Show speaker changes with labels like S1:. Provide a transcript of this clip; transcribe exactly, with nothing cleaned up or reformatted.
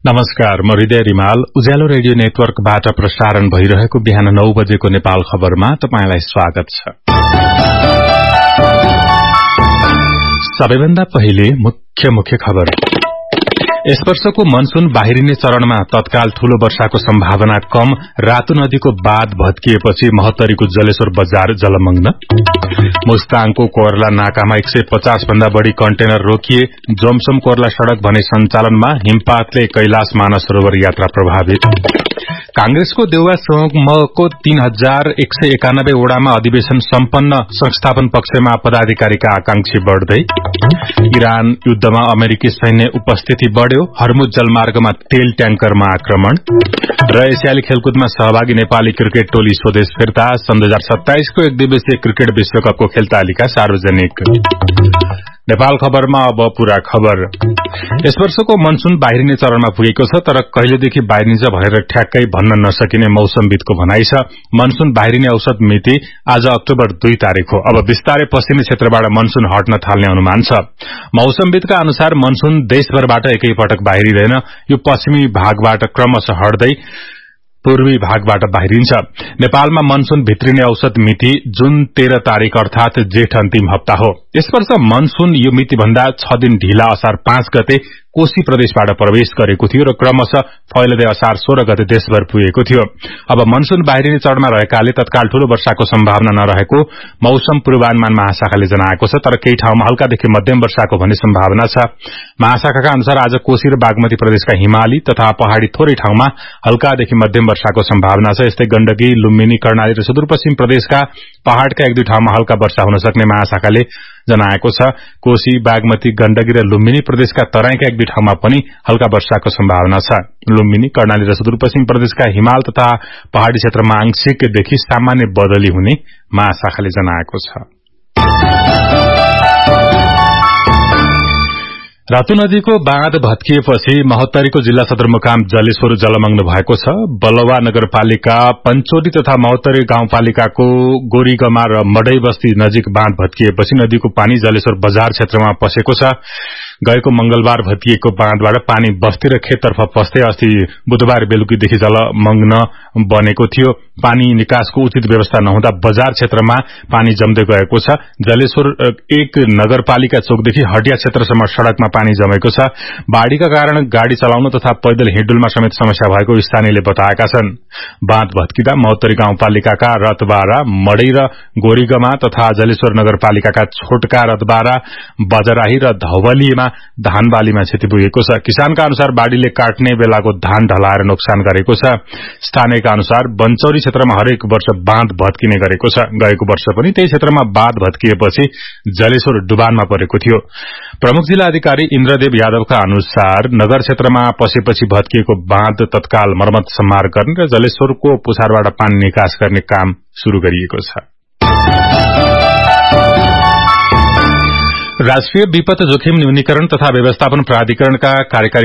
S1: नमस्कार, म हृदय रिमाल उज्यालो रेडियो नेटवर्कबाट प्रसारण भइरहेको बिहान नौ बजेको नेपाल खबरमा तपाईंलाई स्वागत छ। सबैभन्दा पहिले मुख्य मुख्य खबर। यस वर्षको मनसून बाहिरिने चरणमा तत्काल ठूलो वर्षाको सम्भावना कम। रातो नदीको बाँध भत्किएपछि महोत्तरीको जलेश्वर बजार जलमग्न। मुस्ताङको कोर्ला नाकामा एक सय पचास भन्दा बढ़ी कन्टेनर रोकिए। जोमसोम कोर्ला सड़क भने सञ्चालनमा। हिमपातले कैलाश मानसरोवर यात्रा प्रभावित। कांग्रेसको देउवा समूहको तीन हजार एक सय एकानब्बे वडामा अधिवेशन सम्पन्न। संस्थापन पक्षमा पदाधिकारीका आकांक्षी बढ़दै। इरान युद्धमा अमेरिकी सैन्य उपस्थिति बढ़्यो। हर्मुज जलमार्गमा तेल ट्याङ्करमा आक्रमण र एसियाली खेलकुदमा सहभागी नेपाली क्रिकेट टोली स्वदेश फिर्ता। सन् दुई हजार सत्ताइसको एक दिवसीय क्रिकेट विश्वकपको खेल तालिका सार्वजनिक। नेपाल खबरमा अब पूरा खबर। यस वर्षको मनसून बाहिरिने चरणमा पुगेको छ, तर कहिलेदेखि बाहिरिन्छ भनेर ठ्याक्कै भन्न नसकिने मौसमविदको भनाइ छ। मनसून बाहिरिने औसत मिति आज अक्टोबर दुई तारिक हो। अब बिस्तारै पश्चिमी क्षेत्रबाट मनसून हट्न थाल्ने अनुमान छ। मौसमविदका अनुसार मनसून देशभरबाट एकै पटक बाहिरिँदैन। यो पश्चिमी भागबाट क्रमशः हट्दै पूर्वी भागबाट बाहिरिन्छ। नेपालमा मनसून भित्रिने औसत मिति जुन तेह्र तारिक अर्थात जेठ अन्तिम हप्ता हो। यस वर्ष मनसून यो मिति भन्दा छ दिन ढिला असार पाँच गते कोशी प्रदेशबाट प्रवेश गरेको थियो र क्रमशः फैलदै असार सोह्र गते देशभर पुगेको थियो। अब मनसून बाहिरिने चरणमा रहेकाले तत्काल ठूलो वर्षाको सम्भावना नरहेको मौसम पूर्वानुमान महाशाखाले जनाएको छ, तर केही ठाउँमा हल्कादेखि मध्यम वर्षाको भन्ने सम्भावना छ। महाशाखाका अनुसार आज कोशी र बागमती प्रदेशका हिमाली तथा पहाड़ी थोरै ठाउँमा हल्कादेखि मध्यम वर्षाको सम्भावना छ। यस्तै गण्डकी, लुम्बिनी, कर्णाली र सुदूरपश्चिम प्रदेशका पहाड़का एक दुई ठाउँमा हल्का वर्षा हुन सक्ने महाशाखाले जनाएको छ। कोशी, बागमती, गण्डकी र लुम्बिनी प्रदेशका तराईका एक दुई ठाउँमा पनि हल्का वर्षाको सम्भावना छ। लुम्बिनी, कर्णाली र सुदूरपश्चिम प्रदेशका हिमाल तथा पहाड़ी क्षेत्रमा आंशिकदेखि सामान्य बदली हुने महाशाखाले जनाएको छ। रातो नदीको बाँध भत्किएपछि महोत्तरीको जिल्ला सदरमुकाम जलेश्वर जलमग्न भएको छ। बलवा नगरपालिका, पञ्चोली तथा महोत्तरी गाउँपालिकाको गोरीगमा र मडै बस्ती नजिक बाँध भत्किएपछि नदीको पानी जलेश्वर बजार क्षेत्रमा पसेको छ। गएको मंगलबार भत्किएको बाँधबाट पानी बस्ती र खेततर्फ पस्दै अस्ति बुधबार बेलुकीदेखि जलमग्न बनेको थियो। पानी निकासको उचित व्यवस्था नहुँदा बजार क्षेत्रमा पानी जम्दै गएको छ। जलेश्वर एक नगरपालिका चोकदेखि हटिया क्षेत्रसम्म सड़कमा पानी जमेको छ। बाढ़ीका कारण गाड़ी चलाउन तथा पैदल हिँडुलमा समेत समस्या भएको स्थानीयले बताएका छन्। बाँध भत्किँदा महोत्तरी गाउँपालिकाका रतबारा, मडै र गोरीगमा तथा जलेश्वर नगरपालिकाका छोटका रतबारा, बजराही र धवलीमा धान बालीमा क्षति पुगेको छ। किसानका अनुसार बाढ़ीले काट्ने बेलाको धान ढलाएर नोक्सान गरेको छ। स्थानीयका अनुसार बन्चौरी क्षेत्रमा हरेक वर्ष बाँध भत्किने गरेको छ। गएको वर्ष पनि त्यही क्षेत्रमा बाँध भत्किएपछि जलेश्वर डुबानमा परेको थियो। प्रमुख जिल्ला अधिकारी इन्द्रदेव यादवका अनुसार नगर क्षेत्रमा पसेपछि भत्किएको बाँध तत्काल मर्मत सम्मार गर्ने र जलेश्वरको पुछारबाट पानी निकास गर्ने काम शुरू गरिएको छ। राष्ट्रिय विपद जोखिम न्यूनीकरण तथा व्यवस्थापन प्राधिकरणका कार्यकारी